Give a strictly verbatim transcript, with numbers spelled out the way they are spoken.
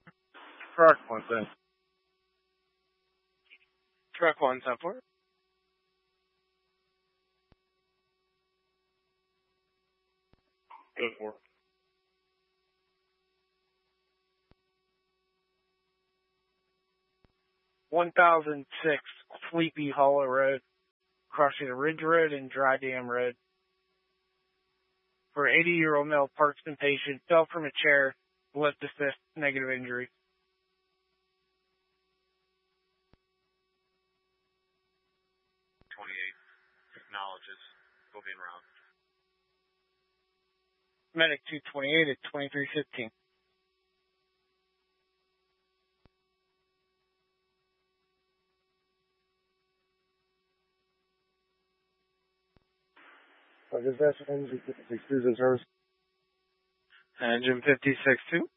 Truck one ten. Truck one ten four. Go for it. one thousand six Sleepy Hollow Road, crossing Ridge Road and Dry Dam Road. For eighty-year-old male Parkinson patient, fell from a chair, left assist, negative injury. twenty-eight acknowledges moving around. Medic two twenty-eight at twenty-three fifteen. What is that? Engine fifty-six two, service. Engine fifty-six two.